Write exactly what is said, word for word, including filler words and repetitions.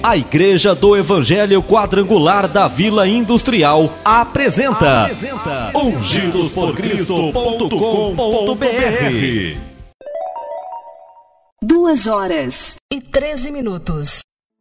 A Igreja do Evangelho Quadrangular da Vila Industrial apresenta, apresenta ungidos por cristo ponto com ponto br. Duas horas e treze minutos.